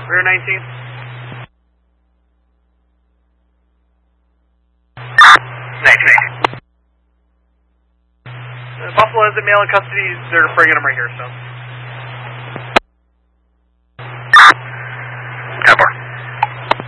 Rear 19. Buffalo has a male in custody. They're bringing him right here, so.